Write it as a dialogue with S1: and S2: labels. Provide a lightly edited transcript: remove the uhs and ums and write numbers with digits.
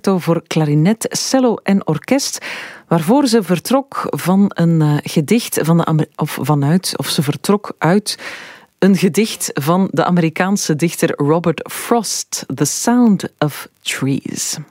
S1: concerto voor klarinet, cello en orkest, waarvoor ze vertrok van een gedicht ze vertrok uit een gedicht van de Amerikaanse dichter Robert Frost, The Sound of Trees.